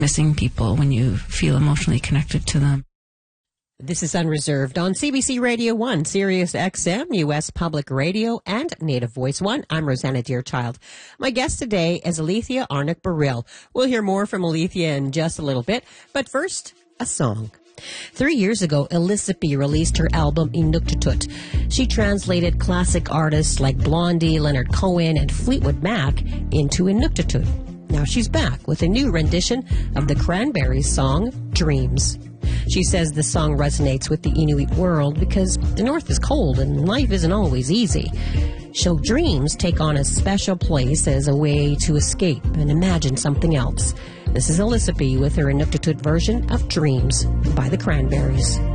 missing people when you feel emotionally connected to them. This is Unreserved on CBC Radio 1, Sirius XM, U.S. Public Radio, and Native Voice 1. I'm Rosanna Deerchild. My guest today is Alethea Arnott-Baril. We'll hear more from Alethea in just a little bit, but first, a song. 3 years ago, Elisapie released her album Inuktitut. She translated classic artists like Blondie, Leonard Cohen, and Fleetwood Mac into Inuktitut. Now she's back with a new rendition of the Cranberries song, Dreams. She says the song resonates with the Inuit world because the North is cold and life isn't always easy. So dreams take on a special place as a way to escape and imagine something else. This is Elisapie with her Inuktitut version of Dreams by the Cranberries.